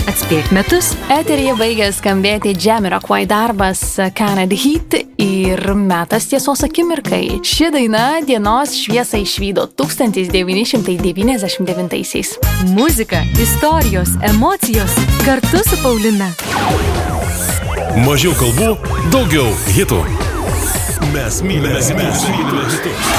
Atspėk metus. Eteryje baigė skambėti Jamiroquai darbas Can't Heat ir metas tiesos akimirkai. Ši daina dienos šviesą išvydo 1999-aisiais. Muzika, istorijos, emocijos kartu su Paulina. Mažiau kalbų, daugiau hitų. Mes mylime hitus.